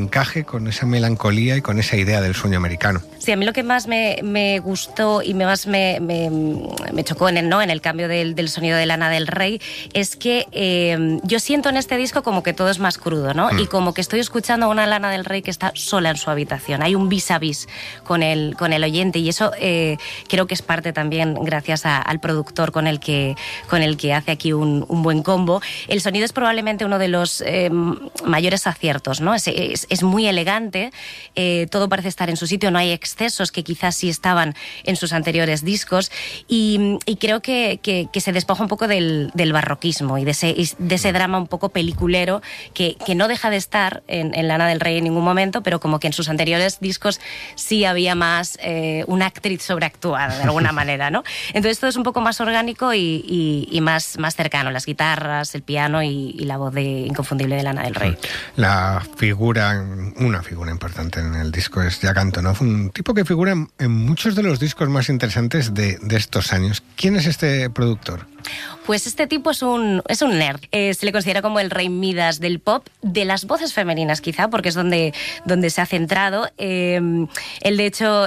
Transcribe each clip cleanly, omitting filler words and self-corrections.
encaje con esa melancolía y con esa idea del sueño americano. Sí, a mí lo que más me gustó y más me chocó en el cambio del sonido de Lana del Rey es que yo siento en este disco como que todo es más crudo, ¿no? Y como que estoy escuchando a una Lana del Rey que está sola en su habitación. Hay un vis a vis con el oyente, y eso creo que es parte también gracias al productor con el que hace aquí un buen combo. El sonido es probablemente uno de los mayores aciertos, ¿no? Es muy elegante, todo parece estar en su sitio, no hay excesos que quizás sí estaban en sus anteriores discos, y creo que se despoja un poco del barroquismo y de ese drama un poco peliculero que no deja de estar en Lana del Rey en ningún momento, pero como que en sus anteriores discos sí había más una actriz sobreactuada de alguna manera, ¿no? Entonces todo es un poco más orgánico y más cercano, las guitarras, el piano y la voz inconfundible de Lana del Rey. Una figura importante en el disco es Jack Antonoff, un tipo que figura en muchos de los discos más interesantes de estos años. ¿Quién es este productor? Pues este tipo es un nerd. Se le considera como el rey Midas del pop, de las voces femeninas quizá, porque es donde se ha centrado. Él de hecho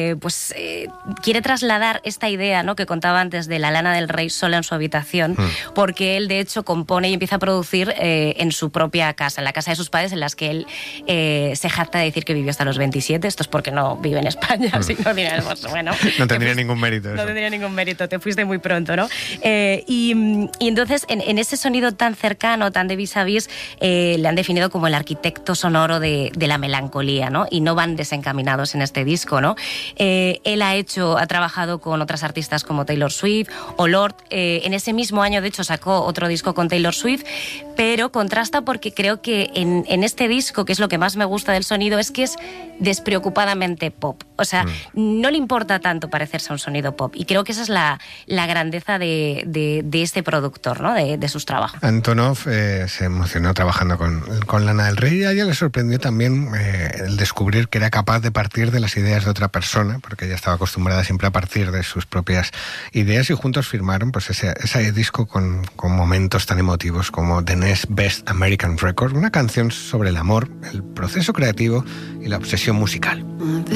quiere trasladar esta idea, ¿no?, que contaba antes de la Lana del Rey sola en su habitación, porque él de hecho compone y empieza a producir en su propia casa, en la casa de sus padres, en las que él se jacta de decir que vivió hasta los 27. Esto es porque no vive en España, si no diremos, bueno... No tendría ningún mérito. No tendría ningún mérito, te fuiste muy pronto, ¿no? Y entonces, en ese sonido tan cercano, tan de vis a vis, le han definido como el arquitecto sonoro de la melancolía, ¿no? Y no van desencaminados en este disco, ¿no? Él ha trabajado con otras artistas como Taylor Swift o Lorde. En ese mismo año, de hecho, sacó otro disco con Taylor Swift, pero contrasta porque creo que en este disco, que es lo que más me gusta del sonido, es que es despreocupadamente pop. O sea, no le importa tanto parecerse a un sonido pop. Y creo que esa es la grandeza de este productor, ¿no?, de sus trabajos. Antonoff se emocionó trabajando con Lana del Rey, y a ella le sorprendió también el descubrir que era capaz de partir de las ideas de otra persona, porque ella estaba acostumbrada siempre a partir de sus propias ideas, y juntos firmaron pues ese disco con momentos tan emotivos como The Next Best American Record, una canción sobre el amor, el proceso creativo y la obsesión musical.